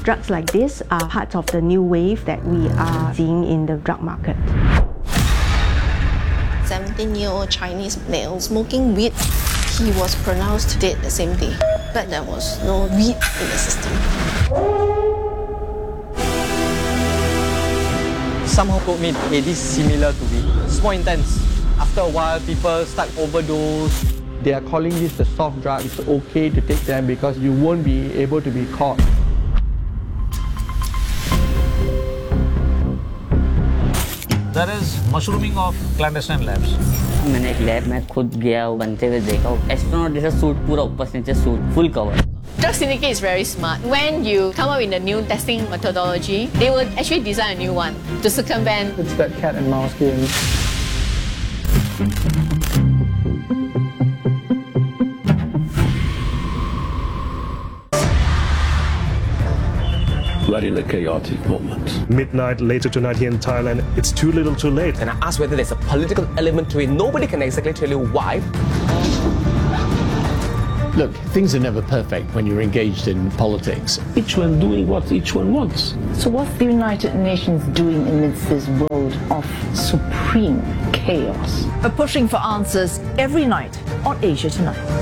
Drugs like this are part of the new wave that we are seeing in the drug market. 17-year-old Chinese male smoking weed. He was pronounced dead the same day, but there was no weed in the system. Somehow told me, hey, this is similar to weed. It's more intense. After a while, people start overdose. They are calling this the soft drug. It's okay to take them because you won't be able to be caught. There is mushrooming of clandestine labs. मैंने एक lab में खुद गया बनते हुए देखा astronaut जैसा suit पूरा ऊपर से नीचे suit full cover Drug Syndicate is very smart. When you come up with a new testing methodology, they will actually design a new one to circumvent. It's that cat and mouse game. Right in a chaotic moment. Midnight later tonight here in Thailand, it's too little too late. And I asked whether there's a political element to it. Nobody can exactly tell you why. Look, things are never perfect when you're engaged in politics. Each one doing what each one wants. So what's the United Nations doing amidst this world of supreme chaos? We're pushing for answers every night on Asia Tonight.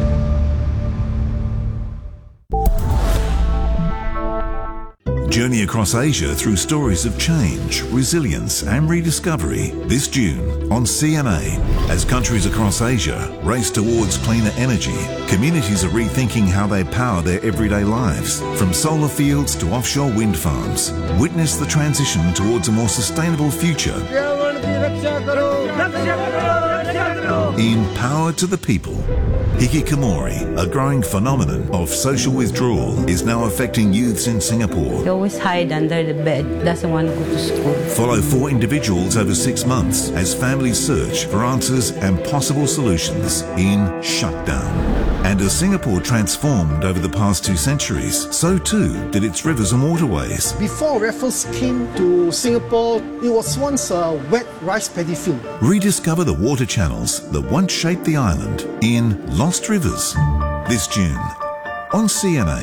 Journey across Asia through stories of change, resilience and rediscovery this June on CNA. As countries across Asia race towards cleaner energy, communities are rethinking how they power their everyday lives. From solar fields to offshore wind farms, witness the transition towards a more sustainable future. In Power to the People. Hikikomori, a growing phenomenon of social withdrawal, is now affecting youths in Singapore. He always hide under the bed, doesn't want to go to school. Follow 4 individuals over 6 months as families search for answers and possible solutions in Shutdown. And as Singapore transformed over the past 2 centuries, so too did its rivers and waterways. Before Raffles came to Singapore, it was once a wet rice paddy field. Rediscover the water channels that once shaped the island in Lost Rivers, this June on CNA.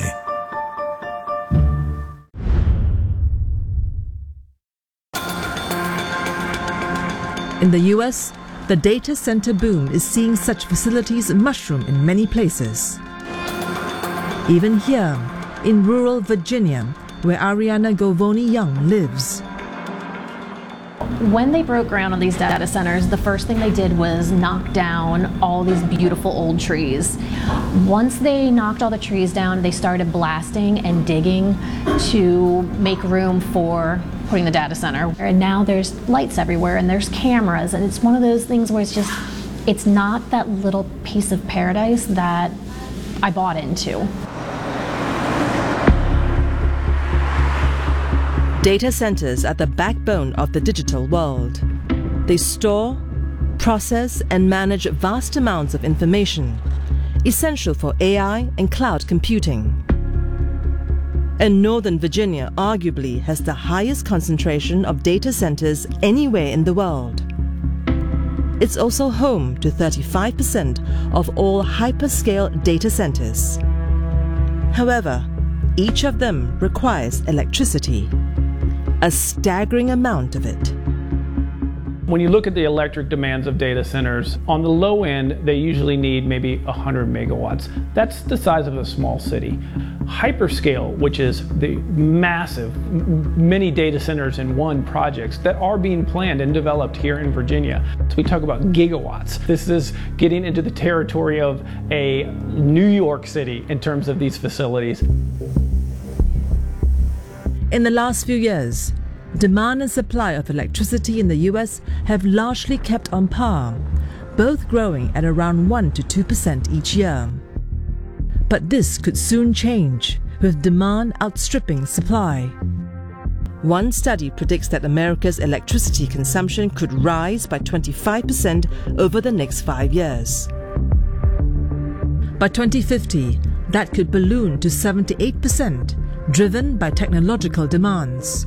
In the US, the data center boom is seeing such facilities mushroom in many places. Even here, in rural Virginia, where Ariana Govoni-Young lives. When they broke ground on these data centers, the first thing they did was knock down all these beautiful old trees. Once they knocked all the trees down, they started blasting and digging to make room for putting the data center. And now there's lights everywhere and there's cameras, and it's one of those things where it's not that little piece of paradise that I bought into. Data centers are the backbone of the digital world. They store, process, and manage vast amounts of information, essential for AI and cloud computing. And Northern Virginia arguably has the highest concentration of data centers anywhere in the world. It's also home to 35% of all hyperscale data centers. However, each of them requires electricity, a staggering amount of it. When you look at the electric demands of data centers, on the low end, they usually need maybe 100 megawatts. That's the size of a small city. Hyperscale, which is the massive, many data centers in one projects that are being planned and developed here in Virginia. So we talk about gigawatts. This is getting into the territory of a New York City in terms of these facilities. In the last few years, demand and supply of electricity in the US have largely kept on par, both growing at around 1 to 2% each year. But this could soon change, with demand outstripping supply. One study predicts that America's electricity consumption could rise by 25% over the next 5 years. By 2050, that could balloon to 78%, driven by technological demands.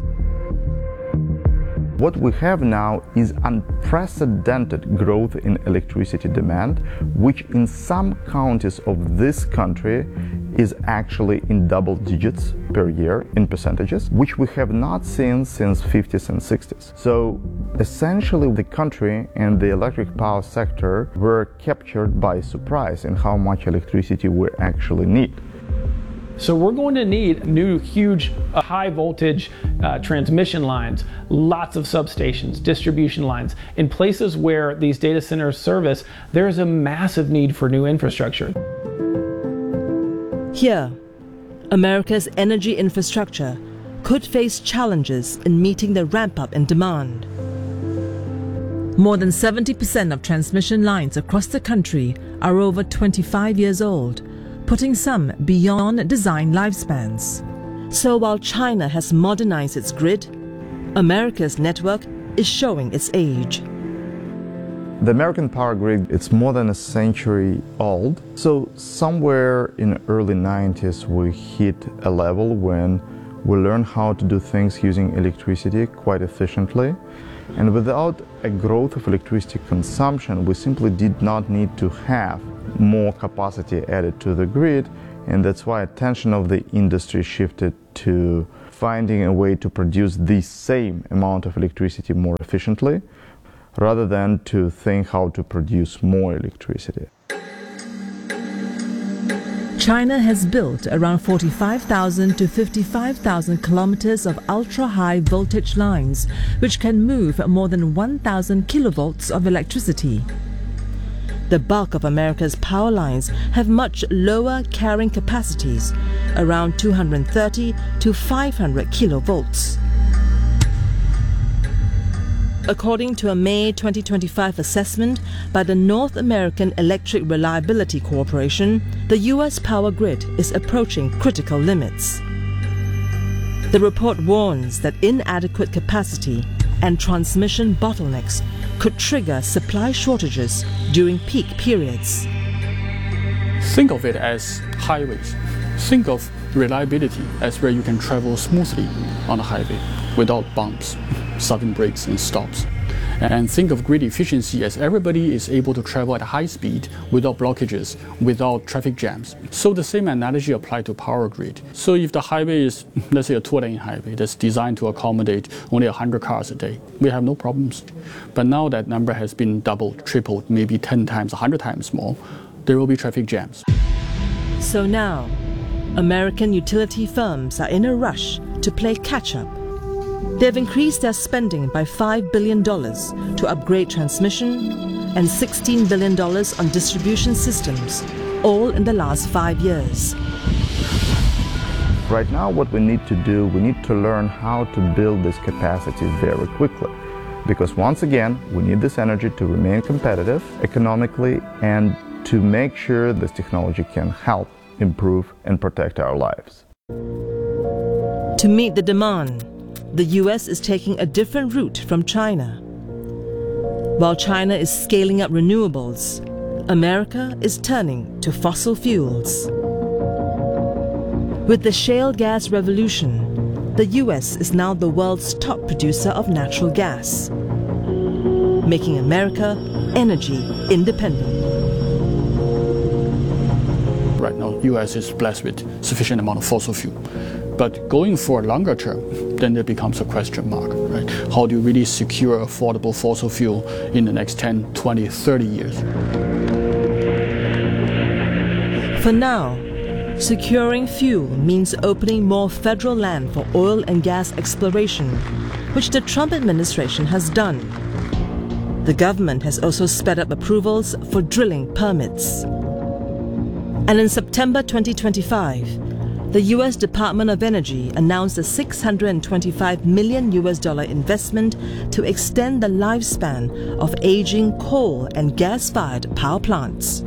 What we have now is unprecedented growth in electricity demand, which in some counties of this country is actually in double digits per year in percentages, which we have not seen since 50s and 60s. So essentially the country and the electric power sector were captured by surprise in how much electricity we actually need. So we're going to need new, huge, high voltage transmission lines, lots of substations, distribution lines. In places where these data centers service, there is a massive need for new infrastructure. Here, America's energy infrastructure could face challenges in meeting the ramp-up in demand. More than 70% of transmission lines across the country are over 25 years old, putting some beyond design lifespans. So while China has modernized its grid, America's network is showing its age. The American power grid, it's more than a century old. So somewhere in the early 90s, we hit a level when we learned how to do things using electricity quite efficiently. And without a growth of electricity consumption, we simply did not need to have more capacity added to the grid. And that's why attention of the industry shifted to finding a way to produce the same amount of electricity more efficiently, rather than to think how to produce more electricity. China has built around 45,000 to 55,000 kilometers of ultra-high voltage lines, which can move more than 1,000 kilovolts of electricity. The bulk of America's power lines have much lower carrying capacities, around 230 to 500 kilovolts. According to a May 2025 assessment by the North American Electric Reliability Corporation, the U.S. power grid is approaching critical limits. The report warns that inadequate capacity and transmission bottlenecks could trigger supply shortages during peak periods. Think of it as highways. Think of reliability as where you can travel smoothly on a highway without bumps, sudden breaks and stops. And think of grid efficiency as everybody is able to travel at high speed without blockages, without traffic jams. So the same analogy applies to power grid. So if the highway is, let's say, a 2-lane highway that's designed to accommodate only 100 cars a day, we have no problems. But now that number has been doubled, tripled, maybe 10 times, 100 times more, there will be traffic jams. So now, American utility firms are in a rush to play catch-up. They've increased their spending by $5 billion to upgrade transmission and $16 billion on distribution systems, all in the last 5 years. Right now, what we need to do, we need to learn how to build this capacity very quickly. Because once again, we need this energy to remain competitive economically and to make sure this technology can help improve and protect our lives. To meet the demand, the US is taking a different route from China. While China is scaling up renewables, America is turning to fossil fuels. With the shale gas revolution, the US is now the world's top producer of natural gas, making America energy independent. Right now, US is blessed with sufficient amount of fossil fuel. But going for a longer term, then there becomes a question mark, right? How do you really secure affordable fossil fuel in the next 10, 20, 30 years? For now, securing fuel means opening more federal land for oil and gas exploration, which the Trump administration has done. The government has also sped up approvals for drilling permits. And in September 2025, the US Department of Energy announced a $625 million investment to extend the lifespan of aging coal and gas-fired power plants.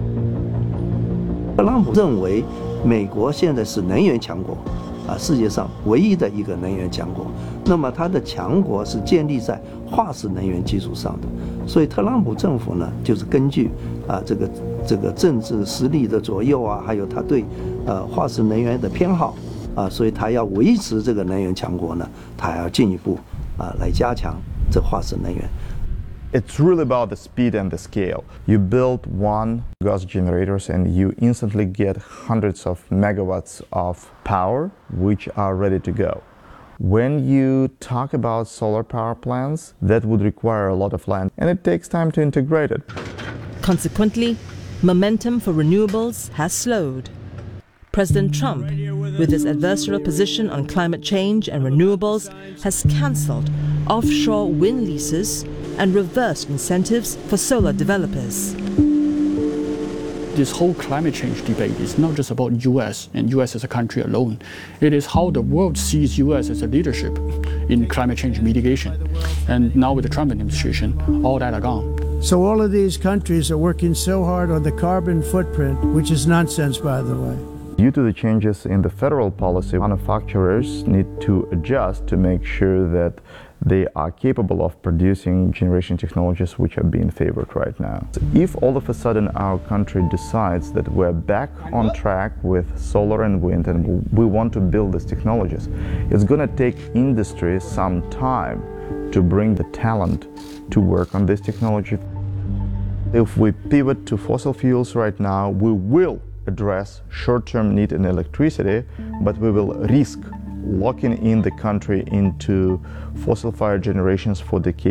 特朗普认为美国现在是能源强国，世界上唯一的一个能源强国。那么它的强国是建立在化石能源基础上的，所以特朗普政府呢，就是根据这个政治实力的左右啊，还有他对化石能源的偏好啊，所以他要维持这个能源强国呢，他还要进一步来加强这化石能源。 It's really about the speed and the scale. You build one gas generators and you instantly get hundreds of megawatts of power which are ready to go. When you talk about solar power plants, that would require a lot of land and it takes time to integrate it. Consequently, momentum for renewables has slowed. President Trump, with his adversarial position on climate change and renewables, has cancelled offshore wind leases and reversed incentives for solar developers. This whole climate change debate is not just about US and US as a country alone. It is how the world sees US as a leadership in climate change mitigation. And now with the Trump administration, all that are gone. So all of these countries are working so hard on the carbon footprint, which is nonsense, by the way. Due to the changes in the federal policy, manufacturers need to adjust to make sure that they are capable of producing generation technologies which are being favored right now. If all of a sudden our country decides that we're back on track with solar and wind and we want to build these technologies, it's going to take industry some time to bring the talent to work on this technology. If we pivot to fossil fuels right now, we will address short-term need in electricity, but we will risk locking in the country into fossil-fired generations for decades.